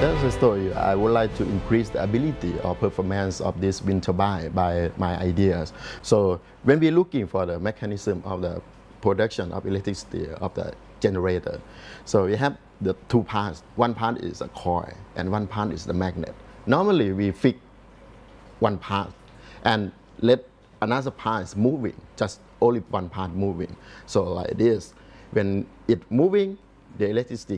That's the story. I would like to increase the ability or performance of this wind turbine by my ideas. So when we're looking for the mechanism of the production of electricity of the generator, so we have the two parts. One part is a coil and one part is the magnet. Normally we fix one part and let another part is moving, just only one part moving. So like this, when it moving, the electricity